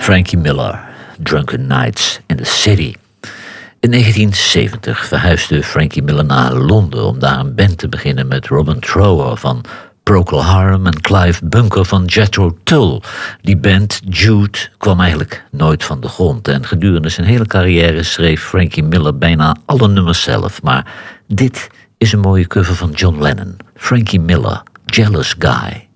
Frankie Miller, Drunken Nights in the City. In 1970 verhuisde Frankie Miller naar Londen om daar een band te beginnen met Robin Trower van Procol Harum en Clive Bunker van Jethro Tull. Die band, Jude, kwam eigenlijk nooit van de grond. En gedurende zijn hele carrière schreef Frankie Miller bijna alle nummers zelf. Maar dit is een mooie cover van John Lennon. Frankie Miller, Jealous Guy.